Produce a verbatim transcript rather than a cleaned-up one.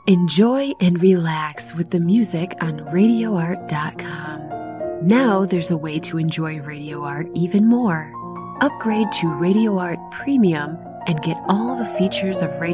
Enjoy and relax with the music on radio art dot com. Now there's a way to enjoy Radio Art even more. Upgrade to Radio Art Premium and get all the features of Radio